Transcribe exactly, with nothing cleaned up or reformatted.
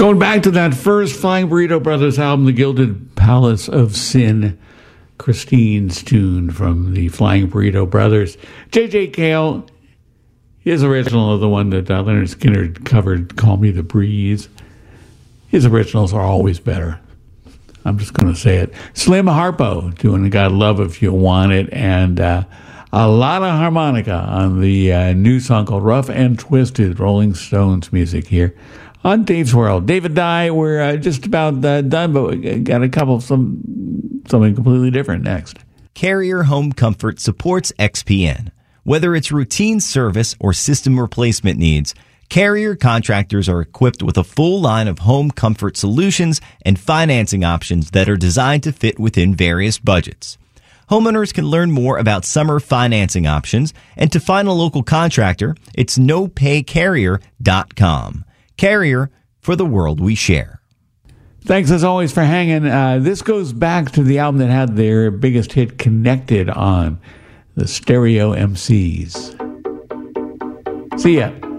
Going back to that first Flying Burrito Brothers album, The Gilded Palace of Sin, Christine's tune from the Flying Burrito Brothers. J J. Cale, his original is the one that uh, Leonard Skinner covered, Call Me the Breeze. His originals are always better. I'm just going to say it. Slim Harpo doing God Love If You Want It, and uh, a lot of harmonica on the uh, new song called Rough and Twisted, Rolling Stones music here on Dave's World. David Dye, we're uh, just about uh, done, but we got a couple of some something completely different next. Carrier Home Comfort supports X P N. Whether it's routine service or system replacement needs, Carrier contractors are equipped with a full line of home comfort solutions and financing options that are designed to fit within various budgets. Homeowners can learn more about summer financing options, and to find a local contractor, it's no pay carrier dot com. Carrier, for the world we share. Thanks as always for hanging. Uh, this goes back to the album that had their biggest hit, Connected, on the Stereo M Cs. See ya.